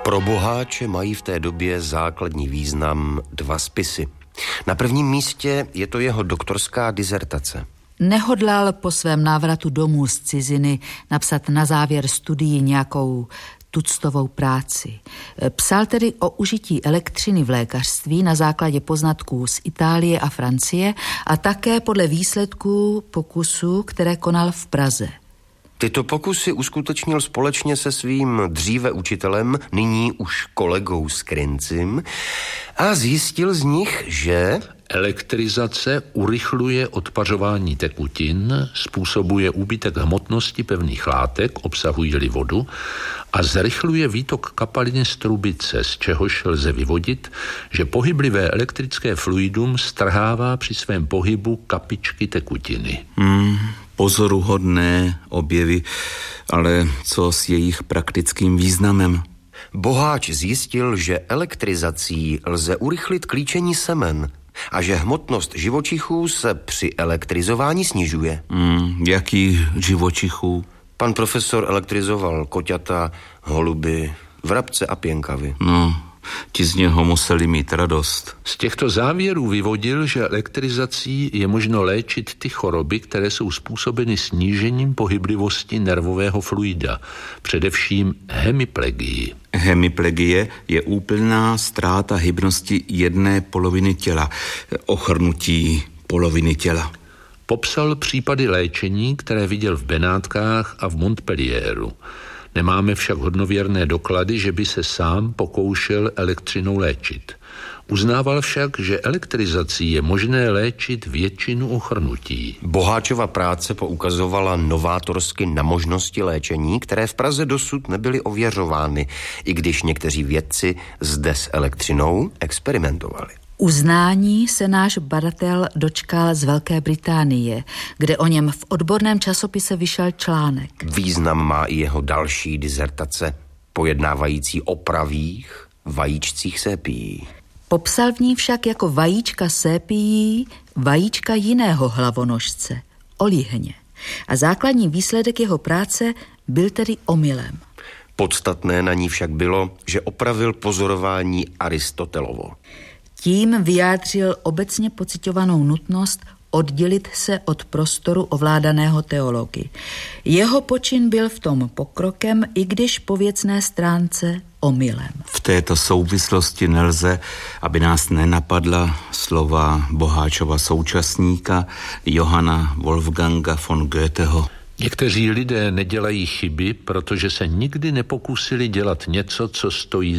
Pro Boháče mají v té době základní význam dva spisy. Na prvním místě je to jeho doktorská dizertace. Nehodlal po svém návratu domů z ciziny napsat na závěr studií nějakou tuctovou práci. Psal tedy o užití elektřiny v lékařství na základě poznatků z Itálie a Francie a také podle výsledků pokusů, které konal v Praze. Tyto pokusy uskutečnil společně se svým dříve učitelem, nyní už kolegou Skrincim, a zjistil z nich, že elektrizace urychluje odpařování tekutin, způsobuje úbytek hmotnosti pevných látek, obsahují-li vodu, a zrychluje výtok kapaliny z trubice, z čehož lze vyvodit, že pohyblivé elektrické fluidum strhává při svém pohybu kapičky tekutiny. Pozoruhodné objevy, ale co s jejich praktickým významem? Boháč zjistil, že elektrizací lze urychlit klíčení semen a že hmotnost živočichů se při elektrizování snižuje. Jakých živočichů? Pan profesor elektrizoval koťata, holuby, vrabce a pěnkavy. Ti z něho museli mít radost. Z těchto závěrů vyvodil, že elektrizací je možno léčit ty choroby, které jsou způsobeny snížením pohyblivosti nervového fluida, především hemiplegii. Hemiplegie je úplná ztráta hybnosti jedné poloviny těla, ochrnutí poloviny těla. Popsal případy léčení, které viděl v Benátkách a v Montpellieru. Nemáme však hodnověrné doklady, že by se sám pokoušel elektřinou léčit. Uznával však, že elektrizací je možné léčit většinu ochrnutí. Boháčova práce poukazovala novátorsky na možnosti léčení, které v Praze dosud nebyly ověřovány, i když někteří vědci zde s elektřinou experimentovali. Uznání se náš badatel dočkal z Velké Británie, kde o něm v odborném časopise vyšel článek. Význam má i jeho další dizertace, pojednávající o pravých vajíčcích sépií. Popsal v ní však jako vajíčka sépií vajíčka jiného hlavonožce, olíhně. A základní výsledek jeho práce byl tedy omylem. Podstatné na ní však bylo, že opravil pozorování Aristotelovo. Tím vyjádřil obecně pociťovanou nutnost oddělit se od prostoru ovládaného teology. Jeho počin byl v tom pokrokem, i když po věcné stránce omylem. V této souvislosti nelze, aby nás nenapadla slova Boháčova současníka Johanna Wolfganga von Goetheho. Někteří lidé nedělají chyby, protože se nikdy nepokusili dělat něco, co stojí